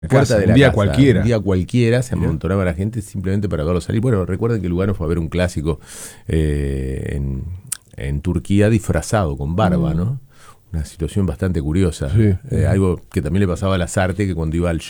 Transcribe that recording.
puerta de un la día casa, cualquiera. un día cualquiera, se Mirá. amontonaba la gente simplemente para verlo salir. Bueno, recuerden que Lugano fue a ver un clásico en Turquía disfrazado, con barba, ¿no? Una situación bastante curiosa. Sí. Algo que también le pasaba a Lasarte, que cuando iba al